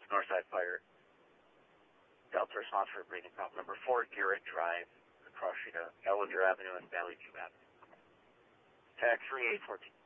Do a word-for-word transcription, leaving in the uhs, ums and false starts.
Northside Fire. Delta response for breathing problem number four, Garrett Drive, across street of Ellinger Avenue and Valley View Avenue. Tag three eight fourteen.